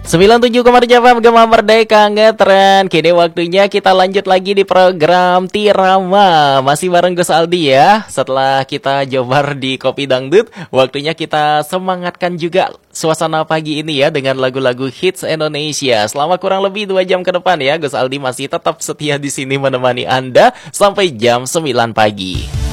97,7 FM Gema Merdeka ngetren. Kini waktunya kita lanjut lagi di program Tirama. Masih bareng Gus Aldi ya. Setelah kita jobar di Kopi Dangdut, waktunya kita semangatkan juga suasana pagi ini ya dengan lagu-lagu hits Indonesia. Selama kurang lebih 2 jam ke depan ya, Gus Aldi masih tetap setia di sini menemani Anda sampai jam 9 pagi.